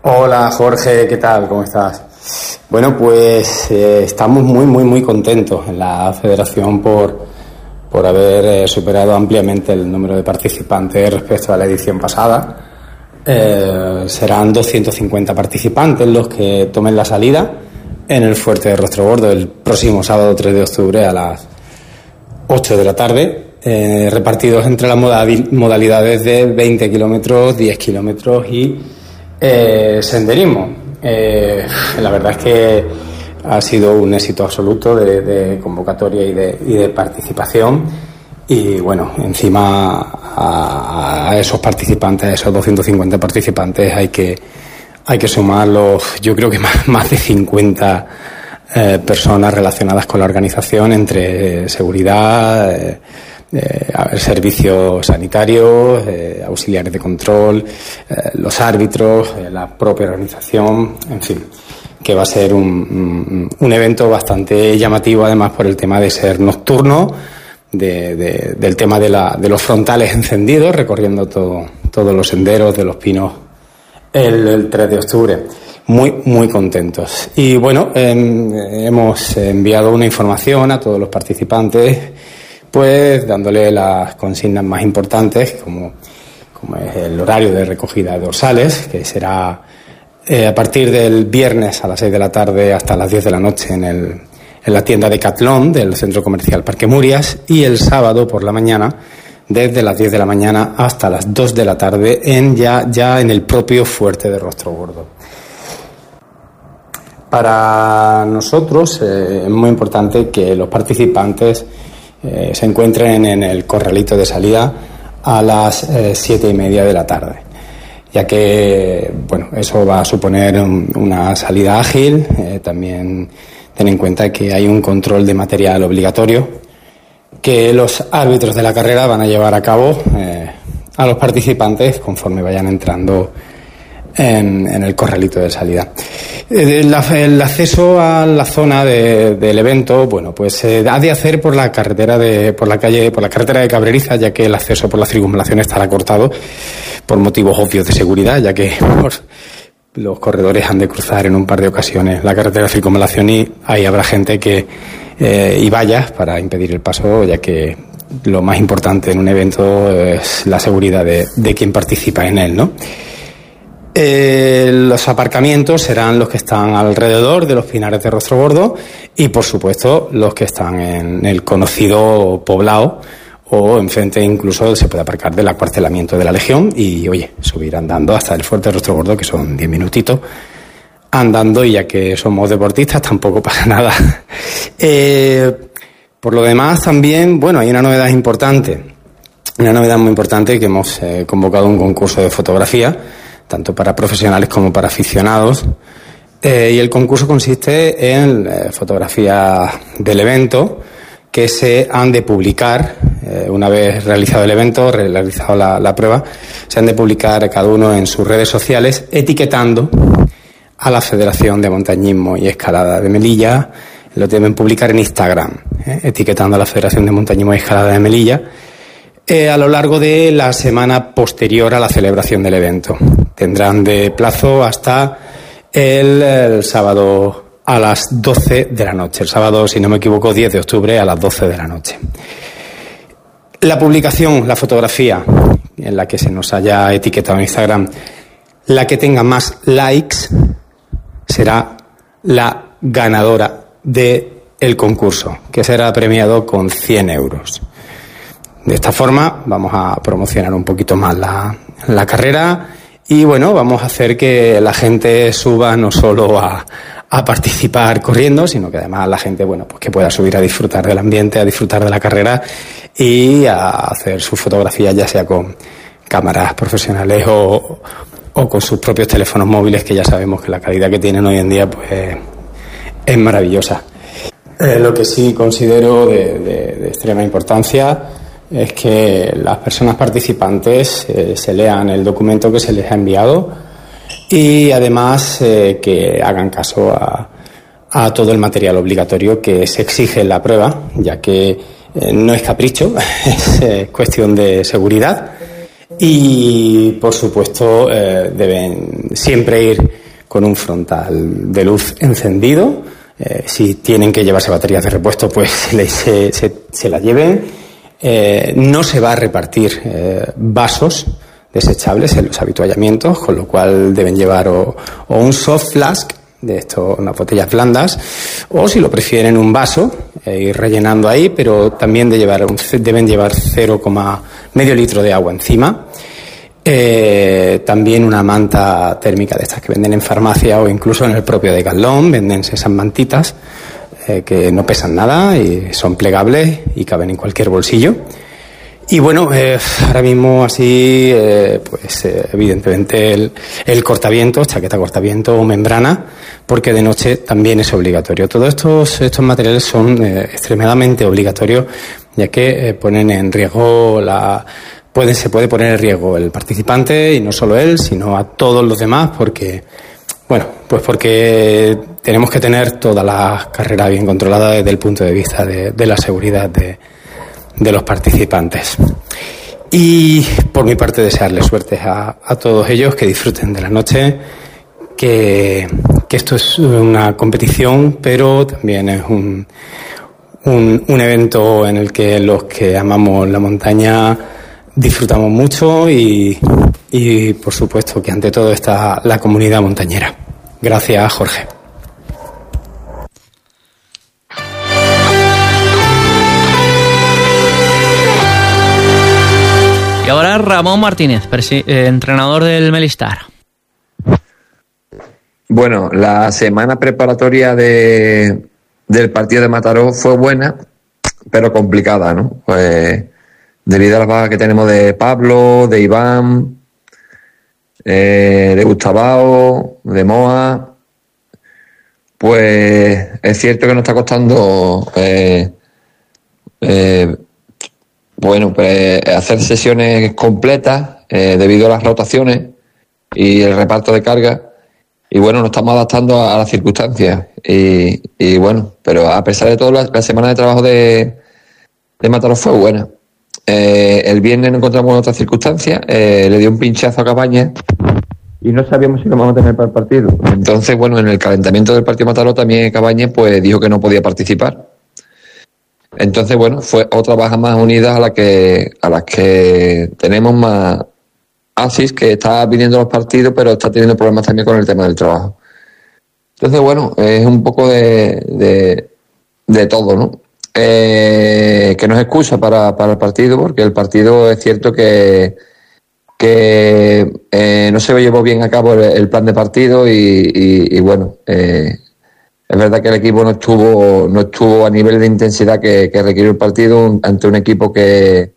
Hola Jorge, ¿qué tal? ¿Cómo estás? Bueno, pues estamos muy contentos en la Federación por haber superado ampliamente el número de participantes respecto a la edición pasada. Serán 250 participantes los que tomen la salida en el Fuerte de Rostrogordo el próximo sábado 3 de octubre a las 8 de la tarde, repartidos entre las modalidades de 20 kilómetros, 10 kilómetros y senderismo. La verdad es que ha sido un éxito absoluto de convocatoria y de participación, y bueno, encima a esos participantes, a esos 250 participantes hay que sumarlos, yo creo que más de 50 personas relacionadas con la organización, entre seguridad, servicios sanitarios, auxiliares de control, los árbitros, la propia organización, en fin, que va a ser un evento bastante llamativo, además por el tema de ser nocturno, del tema de los frontales encendidos, recorriendo todos los senderos de los pinos el 3 de octubre. Muy contentos. Y bueno, hemos enviado una información a todos los participantes, pues dándole las consignas más importantes, como es el horario de recogida de dorsales, que será a partir del viernes a las 6 de la tarde hasta las 10 de la noche en la tienda Decathlon del Centro Comercial Parque Murias, y el sábado por la mañana desde las 10 de la mañana hasta las 2 de la tarde ya en el propio Fuerte de Rostrogordo. Para nosotros es muy importante que los participantes se encuentren en el corralito de salida a las 7:30 de la tarde, ya que bueno, eso va a suponer una salida ágil. También ten en cuenta que hay un control de material obligatorio que los árbitros de la carrera van a llevar a cabo a los participantes conforme vayan entrando en el corralito de salida. El acceso a la zona del evento, bueno, pues se ha de hacer por la carretera de Cabreriza, ya que el acceso por la circunvalación estará cortado por motivos obvios de seguridad, ya que los corredores han de cruzar en un par de ocasiones la carretera de circunvalación, y ahí habrá gente y vallas para impedir el paso, ya que lo más importante en un evento es la seguridad de quien participa en él, ¿no? Los aparcamientos serán los que están alrededor de los Pinares de Rostrogordo, y por supuesto los que están en el conocido poblado, o enfrente incluso se puede aparcar del acuartelamiento de la Legión y subir andando hasta el Fuerte de Rostrogordo, que son 10 minutitos andando, y ya que somos deportistas tampoco pasa nada. Por lo demás también, bueno, hay una novedad muy importante, que hemos convocado un concurso de fotografía, tanto para profesionales como para aficionados, y el concurso consiste en fotografías del evento que se han de publicar una vez realizado el evento, realizado la prueba. Se han de publicar cada uno en sus redes sociales, etiquetando a la Federación de Montañismo y Escalada de Melilla. Lo deben publicar en Instagram, etiquetando a la Federación de Montañismo y Escalada de Melilla, a lo largo de la semana posterior a la celebración del evento. Tendrán de plazo hasta el sábado a las 12 de la noche. El sábado, si no me equivoco, 10 de octubre a las 12 de la noche. La publicación, la fotografía en la que se nos haya etiquetado en Instagram, la que tenga más likes será la ganadora del concurso, que será premiado con 100 euros. De esta forma vamos a promocionar un poquito más la carrera, y bueno, vamos a hacer que la gente suba no solo a participar corriendo, sino que además la gente, bueno, pues que pueda subir a disfrutar del ambiente, a disfrutar de la carrera y a hacer sus fotografías, ya sea con cámaras profesionales o con sus propios teléfonos móviles, que ya sabemos que la calidad que tienen hoy en día pues es maravillosa. Lo que sí considero de extrema importancia es que las personas participantes se lean el documento que se les ha enviado, y además que hagan caso a todo el material obligatorio que se exige en la prueba, ya que no es capricho, es cuestión de seguridad. Y, por supuesto, deben siempre ir con un frontal de luz encendido. Si tienen que llevarse baterías de repuesto, pues se las lleven. No se va a repartir vasos desechables en los avituallamientos, con lo cual deben llevar o un soft flask, de esto, unas botellas blandas, o si lo prefieren un vaso, ir rellenando ahí, pero también deben llevar medio litro de agua encima. También una manta térmica de estas que venden en farmacia o incluso en el propio Decathlon, venden esas mantitas que no pesan nada y son plegables y caben en cualquier bolsillo. Y bueno, ahora mismo así, evidentemente el cortavientos, chaqueta cortavientos o membrana, porque de noche también es obligatorio. Todos estos materiales son extremadamente obligatorios, ya que ponen en riesgo se puede poner en riesgo el participante, y no solo él, sino a todos los demás, porque tenemos que tener toda la carrera bien controlada desde el punto de vista de la seguridad de los participantes. Y por mi parte, desearles suerte a todos ellos, que disfruten de la noche, que esto es una competición, pero también es un evento en el que los que amamos la montaña disfrutamos mucho y por supuesto que ante todo está la comunidad montañera. Gracias, Jorge. Y ahora Ramón Martínez, entrenador del Melistar. Bueno, la semana preparatoria del partido de Mataró fue buena, pero complicada, ¿no? Pues debido a las bajas que tenemos de Pablo, de Iván, de Gustavao, de Moa, pues es cierto que nos está costando hacer sesiones completas debido a las rotaciones y el reparto de carga, y bueno, nos estamos adaptando a las circunstancias y bueno, pero a pesar de todo, la semana de trabajo de Mataró fue buena. El viernes nos encontramos en otras circunstancias, le dio un pinchazo a Cabañas y no sabíamos si lo vamos a tener para el partido. Entonces, bueno, en el calentamiento del partido de Mataró también Cabañas pues dijo que no podía participar. Entonces, bueno, fue otra baja más unida a las que tenemos más. Asis, que está viniendo los partidos, pero está teniendo problemas también con el tema del trabajo. Entonces, bueno, es un poco de todo, ¿no? Que no es excusa para el partido, porque el partido es cierto que no se llevó bien a cabo el plan de partido y bueno, es verdad que el equipo no estuvo a nivel de intensidad que requiere el partido ante un equipo que